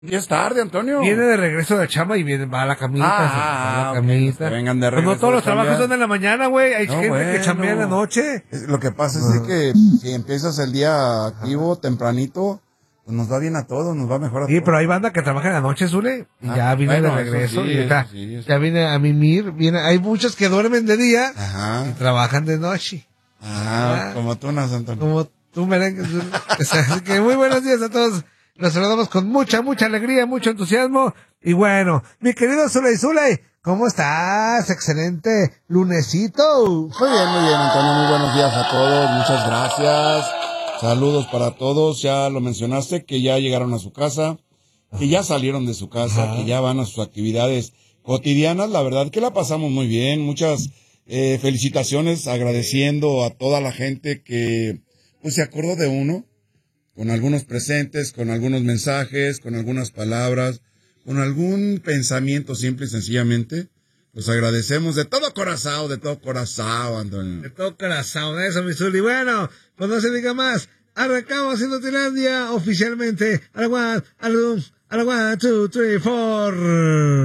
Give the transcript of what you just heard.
Y es tarde, Antonio. Viene de regreso de chamba y va a la camita. Va a la camita. Okay. Vengan de regreso. Pues no todos los trabajos son en la mañana, güey. Hay gente que chambea en la noche. Lo que pasa es que si empiezas el día activo, tempranito, pues nos va bien a todos, nos va mejor a todos. Sí, pero hay banda que trabaja en la noche, Zule, y ya viene de regreso. Ya viene a mimir. Hay muchos que duermen de día y trabajan de noche. Como tú, Antonio. Como tú, merengue. Así que muy buenos días a todos. Los saludamos con mucha alegría, mucho entusiasmo. Y bueno, mi querido Zuley, ¿cómo estás? Excelente lunesito. Muy bien, Antonio. Muy buenos días a todos. Muchas gracias. Saludos para todos. Ya lo mencionaste, que ya llegaron a su casa, que ya salieron de su casa, que ya van a sus actividades cotidianas. La verdad que la pasamos muy bien. Muchas felicitaciones, agradeciendo a toda la gente que pues se acordó de uno, con algunos presentes, con algunos mensajes, con algunas palabras, con algún pensamiento simple y sencillamente. Pues agradecemos de todo corazón, Antonio. De todo corazón, eso, mi Zuli. Bueno, pues no se diga más. Arrancamos Inutilandia oficialmente. A la 1, 2, 3, 4.